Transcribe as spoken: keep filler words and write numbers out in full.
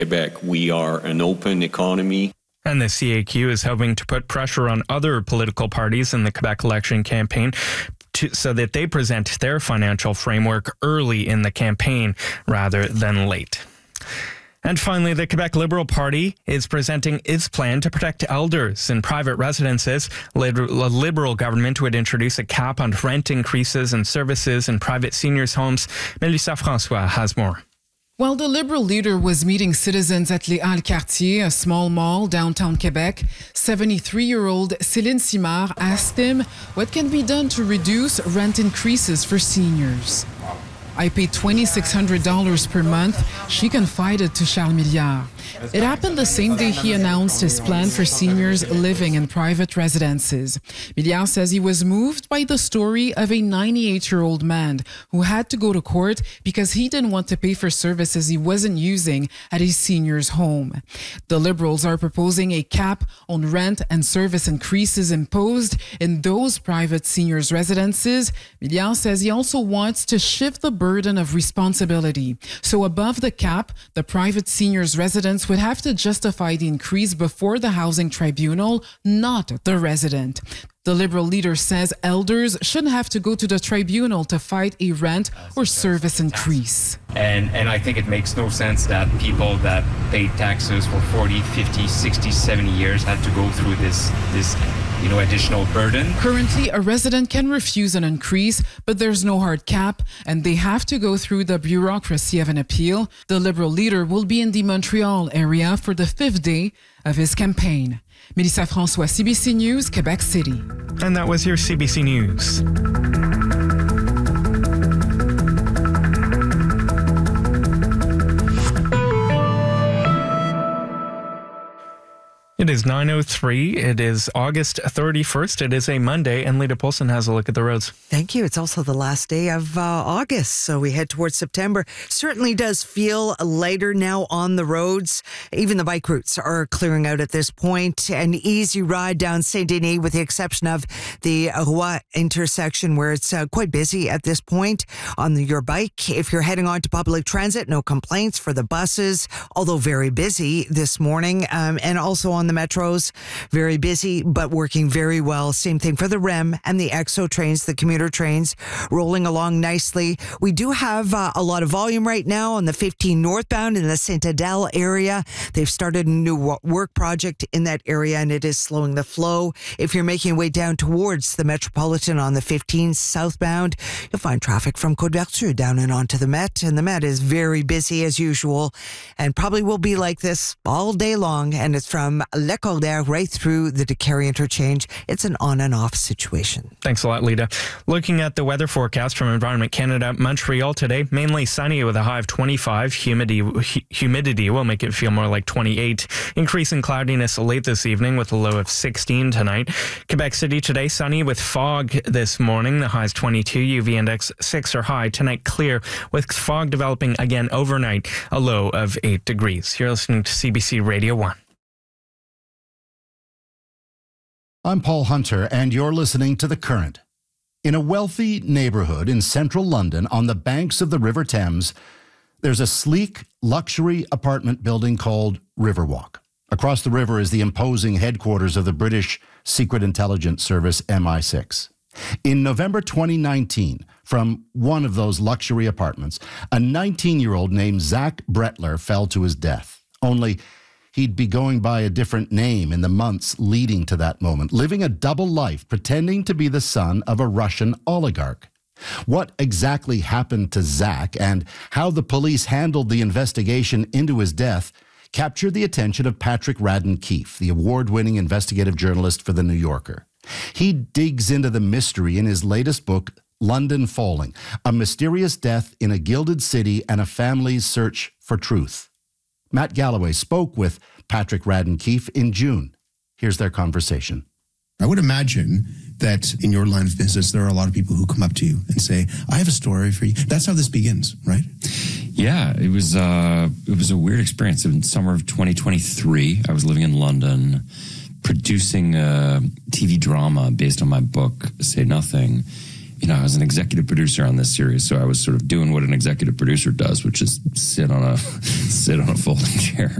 Quebec, we are an open economy. And the C A Q is hoping to put pressure on other political parties in the Quebec election campaign to, so that they present their financial framework early in the campaign rather than late. And finally, the Quebec Liberal Party is presenting its plan to protect elders in private residences. A Liberal government would introduce a cap on rent increases and services in private seniors' homes. Melissa Francois has more. While the Liberal leader was meeting citizens at Les Halles Cartier, a small mall downtown Quebec, seventy-three-year-old Céline Simard asked him what can be done to reduce rent increases for seniors. I pay twenty-six hundred dollars per month, she confided to Charles Milliard. It happened the same day he announced his plan for seniors living in private residences. Milliard says he was moved by the story of a ninety-eight-year-old man who had to go to court because he didn't want to pay for services he wasn't using at his senior's home. The Liberals are proposing a cap on rent and service increases imposed in those private seniors' residences. Milliard says he also wants to shift the burden of responsibility. So above the cap, the private seniors' residents would have to justify the increase before the housing tribunal, not the resident. The Liberal leader says elders shouldn't have to go to the tribunal to fight a rent or service increase. And and I think it makes no sense that people that paid taxes for forty, fifty, sixty, seventy years had to go through this this you know, additional burden. Currently, a resident can refuse an increase, but there's no hard cap, and they have to go through the bureaucracy of an appeal. The Liberal leader will be in the Montreal area for the fifth day of his campaign. Melissa Francois, C B C News, Quebec City. And that was your C B C News. It is nine oh three. It is August thirty-first. It is a Monday, and Lita Polson has a look at the roads. Thank you. It's also the last day of uh, August, so we head towards September. Certainly does feel lighter now on the roads. Even the bike routes are clearing out at this point. An easy ride down Saint-Denis, with the exception of the Roy intersection, where it's uh, quite busy at this point on the, your bike. If you're heading on to public transit, no complaints for the buses, although very busy this morning. Um, and also on the metros, very busy, but working very well. Same thing for the R E M and the E X O trains, the commuter trains, rolling along nicely. We do have uh, a lot of volume right now on the fifteen northbound in the Saint Adèle area. They've started a new work project in that area, and it is slowing the flow. If you're making your way down towards the Metropolitan on the fifteen southbound, you'll find traffic from Côte-Vertu down and onto the Met, and the Met is very busy as usual, and probably will be like this all day long, and it's from Le Cordaire right through the Décarie interchange. It's an on and off situation. Thanks a lot, Lita. Looking at the weather forecast from Environment Canada, Montreal today, mainly sunny with a high of twenty-five. Humidity, humidity will make it feel more like twenty-eight. Increasing cloudiness late this evening with a low of sixteen tonight. Quebec City today, sunny with fog this morning. The high is twenty-two. U V index six or high. Tonight clear with fog developing again overnight. A low of eight degrees. You're listening to C B C Radio one. I'm Paul Hunter, and you're listening to The Current. In a wealthy neighborhood in central London on the banks of the River Thames, there's a sleek luxury apartment building called Riverwalk. Across the river is the imposing headquarters of the British Secret Intelligence Service M I six. In November twenty nineteen, from one of those luxury apartments, a nineteen-year-old named Zach Bretler fell to his death. Only he'd be going by a different name in the months leading to that moment, living a double life, pretending to be the son of a Russian oligarch. What exactly happened to Zach and how the police handled the investigation into his death captured the attention of Patrick Radden Keefe, the award-winning investigative journalist for The New Yorker. He digs into the mystery in his latest book, London Falling, a mysterious death in a gilded city and a family's search for truth. Matt Galloway spoke with Patrick Radden Keefe in June. Here's their conversation. I would imagine that in your line of business, there are a lot of people who come up to you and say, I have a story for you. That's how this begins, right? Yeah, it was, uh, it was a weird experience. In summer of twenty twenty-three, I was living in London, producing a T V drama based on my book, Say Nothing. you know, I was an executive producer on this series, so I was sort of doing what an executive producer does, which is sit on a sit on a folding chair.